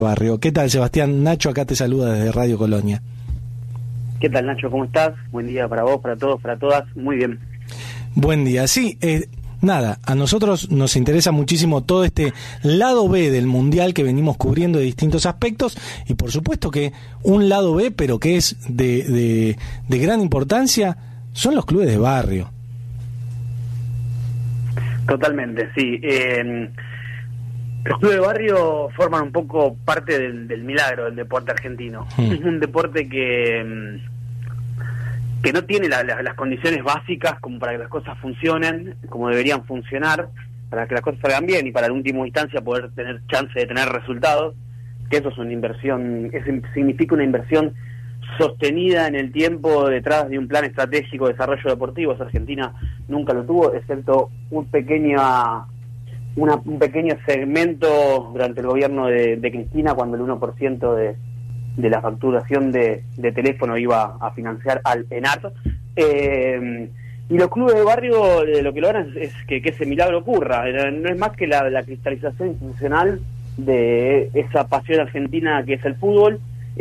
Barrio. ¿Qué tal, Sebastián? Nacho acá te saluda desde Radio Colonia. ¿Qué tal, Nacho? ¿Cómo estás? Buen día para vos, para todos, para todas. Muy bien. Buen día. Sí, nada, a nosotros nos interesa muchísimo todo este lado B del Mundial que venimos cubriendo de distintos aspectos, y por supuesto que un lado B, pero que es de gran importancia, son los clubes de barrio. Totalmente, sí. Los clubes de barrio forman un poco parte del milagro del deporte argentino. Es un deporte que no tiene las condiciones básicas como para que las cosas funcionen como deberían funcionar, para que las cosas salgan bien y para en última instancia poder tener chance de tener resultados, que eso es una inversión, significa una inversión sostenida en el tiempo detrás de un plan estratégico de desarrollo deportivo. Argentina nunca lo tuvo, excepto un pequeño segmento durante el gobierno de Cristina, cuando el 1% de la facturación de teléfono iba a financiar al ENAR. Y los clubes de barrio lo que logran es que ese milagro ocurra. No es más que la cristalización institucional de esa pasión argentina que es el fútbol,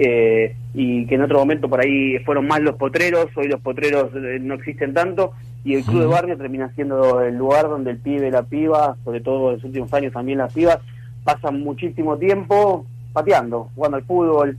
y que en otro momento por ahí fueron más los potreros. Hoy los potreros no existen tanto, y el club de barrio termina siendo el lugar donde el pibe, la piba, sobre todo en los últimos años también las pibas, pasan muchísimo tiempo pateando, jugando al fútbol,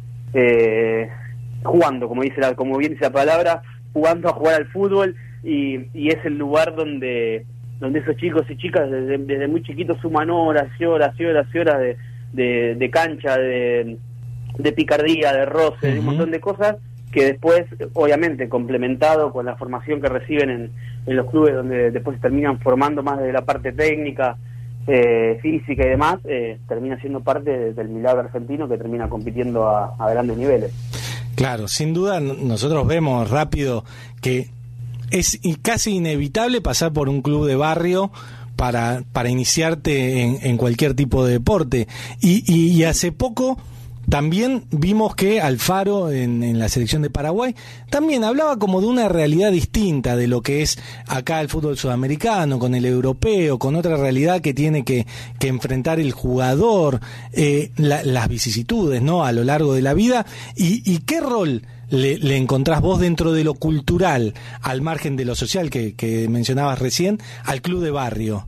jugando, como bien dice la palabra, jugando a jugar al fútbol, y es el lugar donde esos chicos y chicas desde muy chiquitos suman horas y horas y horas y horas de cancha, de picardía, de roce, de un montón de cosas que después, obviamente, complementado con la formación que reciben en los clubes, donde después se terminan formando más de la parte técnica, física y demás, termina siendo parte del milagro argentino que termina compitiendo a grandes niveles. Claro, sin duda nosotros vemos rápido que es casi inevitable pasar por un club de barrio para iniciarte en cualquier tipo de deporte, y hace poco también vimos que Alfaro en la selección de Paraguay también hablaba como de una realidad distinta de lo que es acá el fútbol sudamericano, con el europeo, con otra realidad que tiene que enfrentar el jugador, las vicisitudes, ¿no?, a lo largo de la vida. ¿Y qué rol le encontrás vos dentro de lo cultural, al margen de lo social que mencionabas recién, al club de barrio?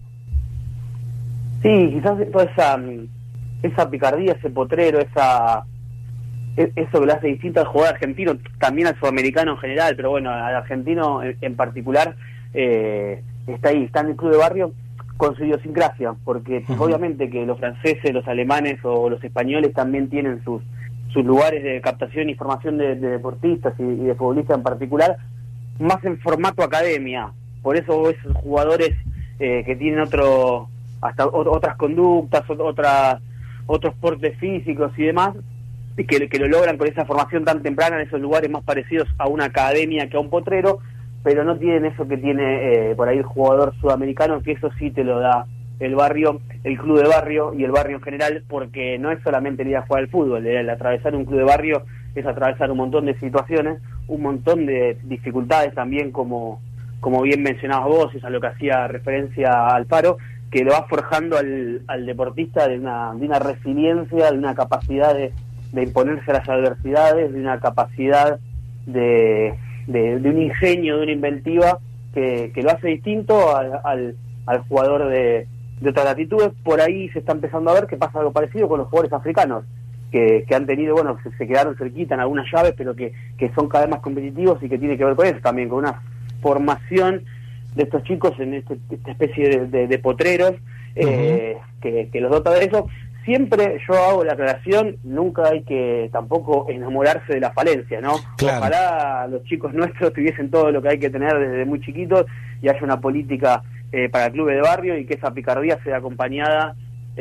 Sí, quizás toda esa picardía, ese potrero, eso que lo hace distinto al jugador argentino, también al sudamericano en general, pero bueno, al argentino en particular, está ahí, está en el club de barrio con su idiosincrasia, porque obviamente que los franceses, los alemanes o los españoles también tienen sus lugares de captación y formación de deportistas y de futbolistas en particular, más en formato academia. Por eso esos jugadores que tienen otras conductas, otros portes físicos y demás, y que lo logran con esa formación tan temprana en esos lugares más parecidos a una academia que a un potrero, pero no tienen eso que tiene por ahí el jugador sudamericano, que eso sí te lo da el barrio, el club de barrio y el barrio en general, porque no es solamente ir a jugar al fútbol, el atravesar un club de barrio es atravesar un montón de situaciones, un montón de dificultades también, como bien mencionabas vos, es a lo que hacía referencia Alfaro, que lo va forjando al deportista de una resiliencia, de una capacidad de imponerse a las adversidades, de una capacidad de un ingenio, de una inventiva que lo hace distinto al jugador de otras latitudes. Por ahí se está empezando a ver que pasa algo parecido con los jugadores africanos, que han tenido, bueno, se quedaron cerquita en algunas llaves, pero que son cada vez más competitivos, y que tiene que ver con eso también, con una formación de estos chicos en esta especie de potreros, que los dota de eso. Siempre yo hago la aclaración, nunca hay que tampoco enamorarse de la falencia, ¿no? Claro. Ojalá los chicos nuestros tuviesen todo lo que hay que tener desde muy chiquitos, y haya una política para el club de barrio, y que esa picardía sea acompañada,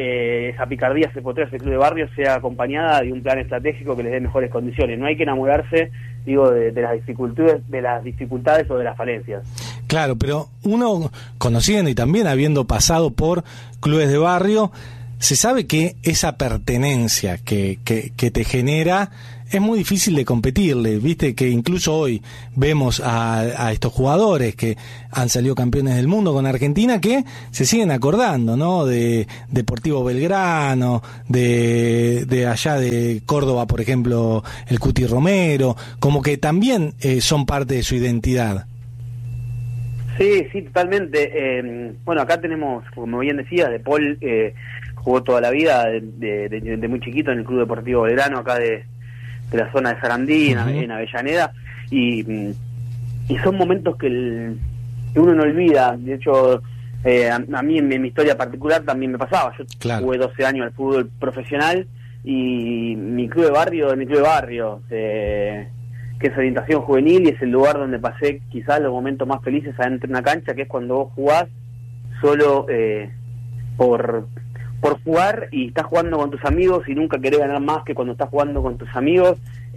ese potrero, ese club de barrio sea acompañada de un plan estratégico que les dé mejores condiciones. No hay que enamorarse, digo, de las dificultades o de las falencias. Claro, pero uno, conociendo y también habiendo pasado por clubes de barrio, se sabe que esa pertenencia que te genera es muy difícil de competirle, viste que incluso hoy vemos a estos jugadores que han salido campeones del mundo con Argentina que se siguen acordando, ¿no? De Deportivo Belgrano, de allá de Córdoba, por ejemplo, el Cuti Romero, como que también son parte de su identidad. Sí, totalmente. Bueno, acá tenemos, como bien decías, De Paul jugó toda la vida de muy chiquito en el Club Deportivo Belgrano, acá de la zona de Sarandí, en Avellaneda, y son momentos que uno no olvida. De hecho, a mí en mi historia particular también me pasaba. Yo jugué 12 años al fútbol profesional, y mi club de barrio, que es orientación juvenil, y es el lugar donde pasé quizás los momentos más felices adentro de una cancha, que es cuando vos jugás solo por jugar, y estás jugando con tus amigos y nunca querés ganar más que cuando estás jugando con tus amigos,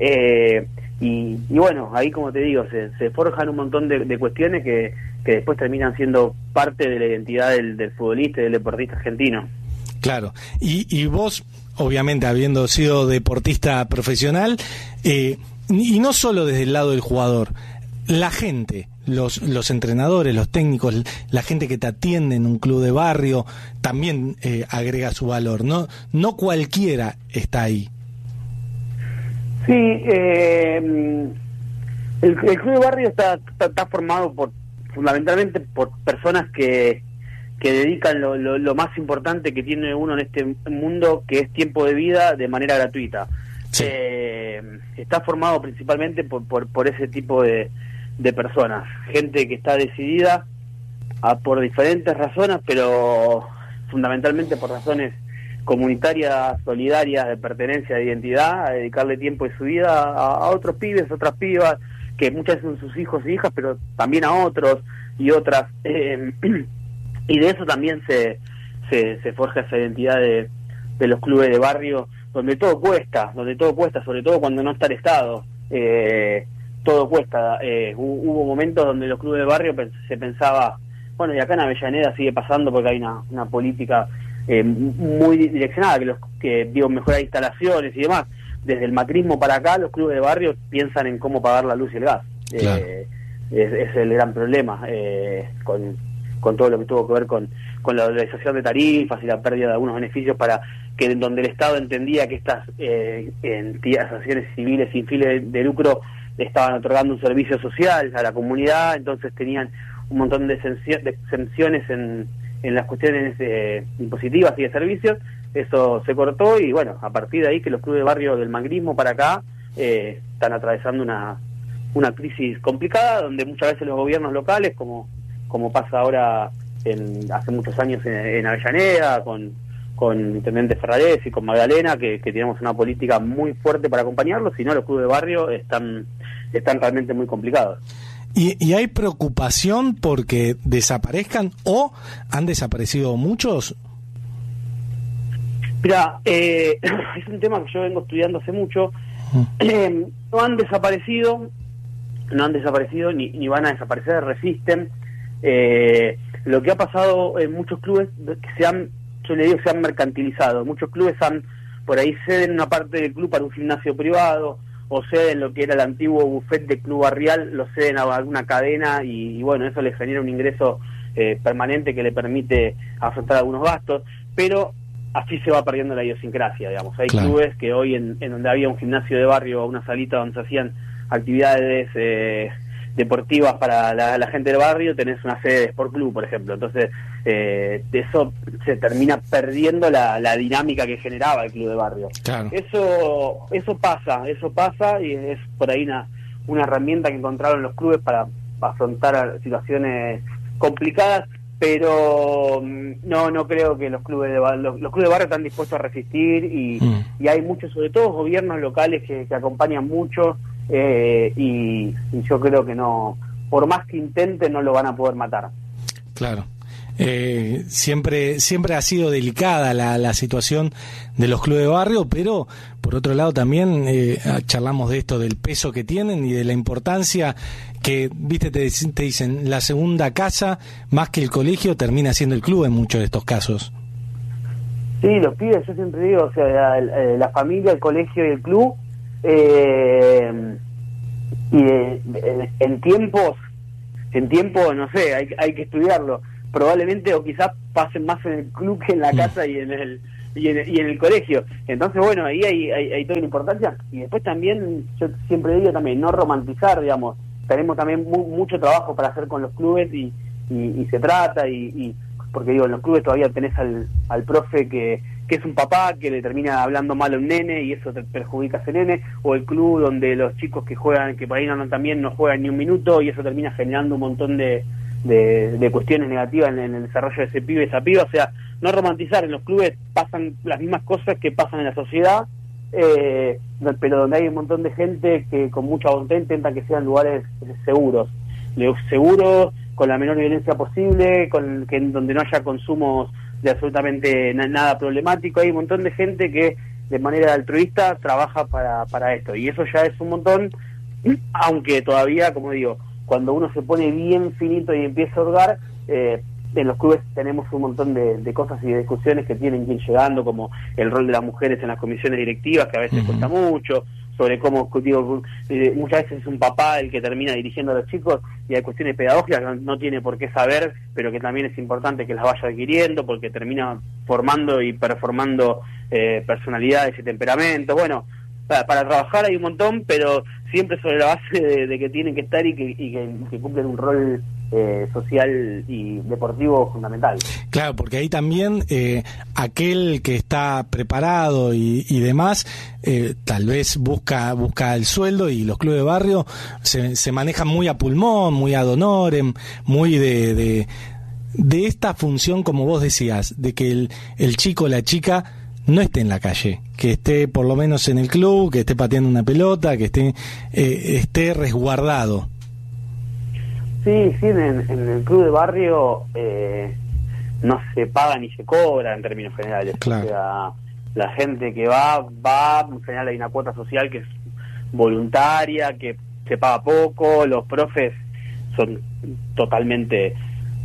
y bueno, ahí, como te digo, se forjan un montón de cuestiones que después terminan siendo parte de la identidad del futbolista y del deportista argentino. Claro, y vos, obviamente, habiendo sido deportista profesional, y no solo desde el lado del jugador, la gente, los entrenadores, los técnicos, la gente que te atiende en un club de barrio, también agrega su valor, no cualquiera está ahí. Sí, el club de barrio está formado fundamentalmente por personas que dedican lo más importante que tiene uno en este mundo, que es tiempo de vida, de manera gratuita. Sí. Está formado principalmente por ese tipo de personas, gente que está decidida por diferentes razones, pero fundamentalmente por razones comunitarias, solidarias, de pertenencia, de identidad, a dedicarle tiempo de su vida a otros pibes, otras pibas, que muchas veces son sus hijos y hijas, pero también a otros y otras, y de eso también se forja esa identidad de los clubes de barrio, donde todo cuesta, sobre todo cuando no está el Estado, todo cuesta. Hubo momentos donde los clubes de barrio se pensaba, bueno, y acá en Avellaneda sigue pasando porque hay una política muy direccionada, que mejorar instalaciones y demás. Desde el macrismo para acá, los clubes de barrio piensan en cómo pagar la luz y el gas. Claro. Es el gran problema, con todo lo que tuvo que ver con la dolarización de tarifas y la pérdida de algunos beneficios, donde el Estado entendía que estas asociaciones civiles sin fines de lucro estaban otorgando un servicio social a la comunidad, entonces tenían un montón de exenciones en las cuestiones impositivas y de servicios. Eso se cortó, y bueno, a partir de ahí que los clubes de barrio del macrismo para acá están atravesando una crisis complicada, donde muchas veces los gobiernos locales, como pasa ahora hace muchos años en Avellaneda, con Intendente Ferrarés y con Magdalena, que tenemos una política muy fuerte para acompañarlos, si no los clubes de barrio están realmente muy complicados. ¿Y hay preocupación porque desaparezcan o han desaparecido muchos? Mira, es un tema que yo vengo estudiando hace mucho. No han desaparecido ni van a desaparecer, resisten. Lo que ha pasado en muchos clubes que se han mercantilizado. Muchos clubes por ahí ceden una parte del club para un gimnasio privado, o ceden lo que era el antiguo buffet de club barrial, lo ceden a alguna cadena, y bueno, eso les genera un ingreso permanente que le permite afrontar algunos gastos, pero así se va perdiendo la idiosincrasia, digamos. Hay claro. Clubes que hoy en donde había un gimnasio de barrio o una salita donde se hacían actividades deportivas para la gente del barrio, tenés una sede de Sport Club, por ejemplo. Entonces, de eso se termina perdiendo la dinámica que generaba el club de barrio. Claro. Eso pasa, y es por ahí una herramienta que encontraron los clubes para afrontar situaciones complicadas, pero no creo que los clubes de barrio están dispuestos a resistir, y hay muchos, sobre todo gobiernos locales que acompañan mucho, y yo creo que no, por más que intenten, no lo van a poder matar. Claro. Siempre ha sido delicada la situación de los clubes de barrio, pero por otro lado también charlamos de esto, del peso que tienen y de la importancia que, viste, te dicen, la segunda casa, más que el colegio, termina siendo el club en muchos de estos casos. Sí, los pibes, yo siempre digo, o sea, la familia, el colegio y el club, y en tiempo, no sé, hay que estudiarlo, probablemente o quizás pasen más en el club que en la casa y en el colegio. Entonces, bueno, ahí hay toda la importancia. Y después también, yo siempre digo también, no romantizar, digamos, tenemos también mucho trabajo para hacer con los clubes y se trata, porque digo, en los clubes todavía tenés al profe que es un papá que le termina hablando mal a un nene y eso te perjudica a ese nene, o el club donde los chicos que juegan, que por ahí también no juegan ni un minuto y eso termina generando un montón de cuestiones negativas en el desarrollo de ese pibe, esa piba. O sea, no romantizar, en los clubes pasan las mismas cosas que pasan en la sociedad, pero donde hay un montón de gente que con mucha voluntad intenta que sean lugares seguros, con la menor violencia posible, donde no haya consumos de absolutamente nada problemático. Hay un montón de gente que de manera altruista trabaja para esto, y eso ya es un montón, aunque todavía, como digo, cuando uno se pone bien finito y empieza a hurgar, en los clubes tenemos un montón de cosas y de discusiones que tienen que ir llegando, como el rol de las mujeres en las comisiones directivas, que a veces cuesta mucho, sobre cómo, digo, muchas veces es un papá el que termina dirigiendo a los chicos, y hay cuestiones pedagógicas que no tiene por qué saber, pero que también es importante que las vaya adquiriendo, porque termina formando y performando personalidades y temperamentos. Bueno, para trabajar hay un montón, pero siempre sobre la base de que tienen que estar y que cumplen un rol social y deportivo fundamental. Claro, porque ahí también aquel que está preparado y demás, tal vez busca el sueldo, y los clubes de barrio se manejan muy a pulmón, muy ad honorem, muy de esta función, como vos decías, de que el chico o la chica no esté en la calle, que esté por lo menos en el club, que esté pateando una pelota, que esté resguardado. Sí, en el club de barrio no se paga ni se cobra en términos generales. Claro. O sea, la gente que va, en general hay una cuota social que es voluntaria, que se paga poco, los profes son totalmente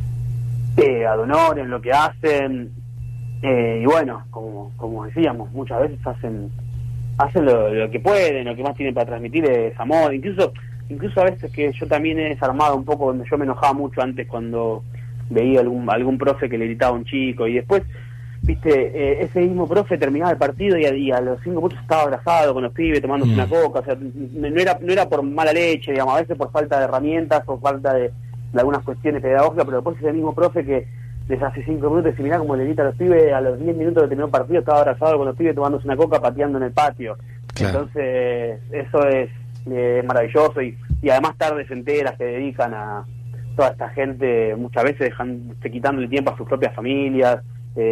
ad honorem en lo que hacen, y bueno, como decíamos, muchas veces hacen lo que pueden, lo que más tienen para transmitir es amor, incluso a veces que yo también he desarmado un poco, donde yo me enojaba mucho antes cuando veía algún profe que le gritaba a un chico, y después, viste, ese mismo profe terminaba el partido y a los 5 minutos estaba abrazado con los pibes tomándose una coca. O sea, no era por mala leche, digamos, a veces por falta de herramientas o falta de algunas cuestiones pedagógicas, pero después ese mismo profe que desde hace 5 minutos y mirá como le grita a los pibes, a los 10 minutos de terminó el partido estaba abrazado con los pibes tomándose una coca, pateando en el patio. Claro. Entonces eso es maravilloso, y además tardes enteras que dedican a toda esta gente, muchas veces quitándole tiempo a sus propias familias.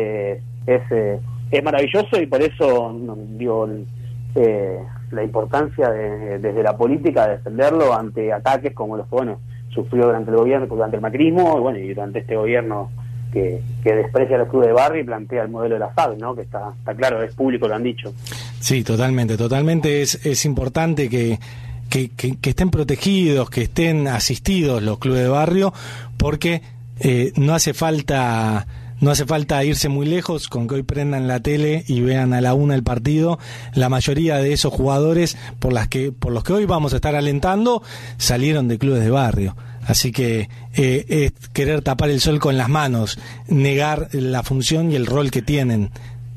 Es maravilloso, y por eso digo, la importancia desde la política de defenderlo ante ataques como los que sufrió durante el gobierno, durante el macrismo, y durante este gobierno que desprecia a los clubes de barrio y plantea el modelo de la SAD, ¿no? Que está claro, es público, lo han dicho. Sí, totalmente es importante que estén protegidos, que estén asistidos los clubes de barrio, porque no hace falta irse muy lejos con que hoy prendan la tele y vean a la una el partido. La mayoría de esos jugadores por los que hoy vamos a estar alentando salieron de clubes de barrio. Así que es querer tapar el sol con las manos, negar la función y el rol que tienen.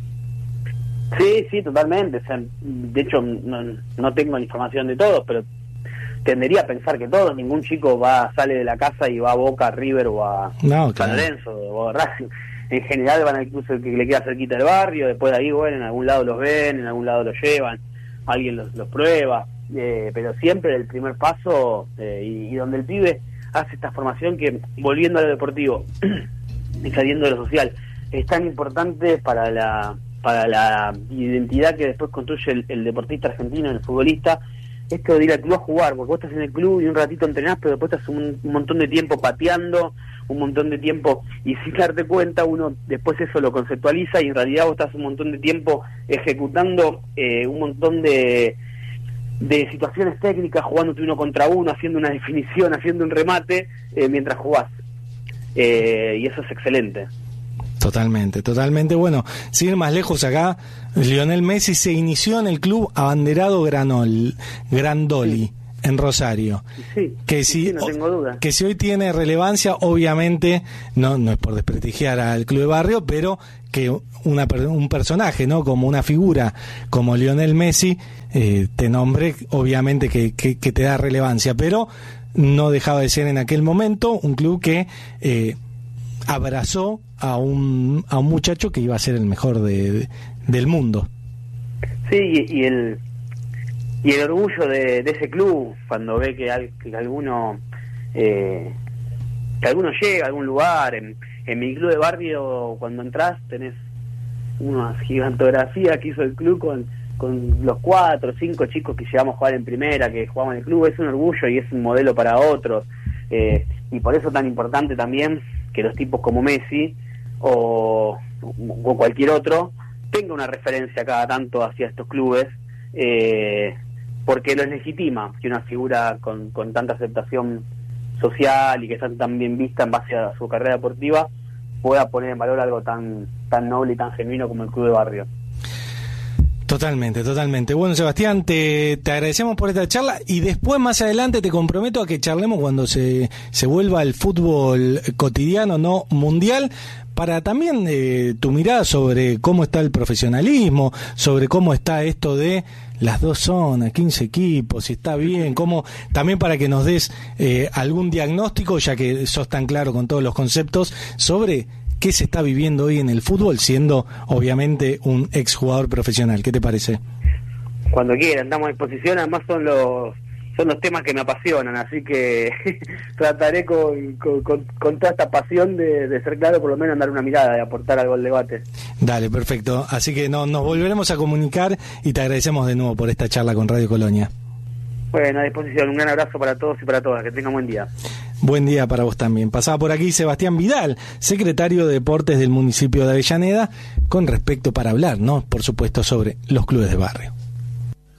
Sí, totalmente. O sea, de hecho, no tengo información de todos, pero tendería a pensar que todos. Ningún chico sale de la casa y va a Boca, a River o a San Lorenzo o a Racing. En general van al club que le queda cerquita del barrio, después de ahí, en algún lado los ven, en algún lado los llevan, alguien los prueba, pero siempre el primer paso, y donde el pibe hace esta formación que, volviendo a lo deportivo y saliendo de lo social, es tan importante para la identidad que después construye el deportista argentino, el futbolista, esto de ir al club a jugar, porque vos estás en el club y un ratito entrenás, pero después estás un montón de tiempo pateando, un montón de tiempo, y sin darte cuenta uno después eso lo conceptualiza, y en realidad vos estás un montón de tiempo ejecutando un montón de situaciones técnicas, jugándote uno contra uno, haciendo una definición, haciendo un remate mientras jugás, y eso es excelente. Totalmente, totalmente. Bueno, sin ir más lejos acá, Lionel Messi se inició en el club abanderado Grandoli. Sí. En Rosario, sí, que sí, no tengo duda. Que si hoy tiene relevancia, obviamente no es por desprestigiar al club de barrio, pero que un personaje, ¿no? Como una figura como Lionel Messi te nombre, obviamente que te da relevancia, pero no dejaba de ser en aquel momento un club que abrazó a un muchacho que iba a ser el mejor del mundo. Sí, y el orgullo de ese club cuando ve que alguno llega a algún lugar. En mi club de barrio, cuando entras, tenés una gigantografía que hizo el club con los 4 o 5 chicos que llegamos a jugar en primera, que jugamos en el club. Es un orgullo y es un modelo para otros, y por eso tan importante también que los tipos como Messi o cualquier otro tenga una referencia cada tanto hacia estos clubes, porque los legitima que una figura con tanta aceptación social y que está tan bien vista en base a su carrera deportiva pueda poner en valor algo tan noble y tan genuino como el club de barrio. Totalmente, totalmente. Bueno, Sebastián, te agradecemos por esta charla y después, más adelante, te comprometo a que charlemos cuando se vuelva el fútbol cotidiano, no mundial, para también tu mirada sobre cómo está el profesionalismo, sobre cómo está esto de las 2 zonas, 15 equipos, si está bien, cómo, también para que nos des algún diagnóstico, ya que sos tan claro con todos los conceptos, sobre qué se está viviendo hoy en el fútbol, siendo obviamente un exjugador profesional. ¿Qué te parece? Cuando quieran, estamos a disposición. Además son los temas que me apasionan, así que trataré con toda esta pasión de ser claro, por lo menos dar una mirada, de aportar algo al debate. Dale, perfecto. Así que nos volveremos a comunicar y te agradecemos de nuevo por esta charla con Radio Colonia. Bueno, a disposición. Un gran abrazo para todos y para todas. Que tengan buen día. Buen día para vos también. Pasaba por aquí Sebastián Vidal, secretario de Deportes del municipio de Avellaneda, con respecto para hablar, ¿no? Por supuesto, sobre los clubes de barrio.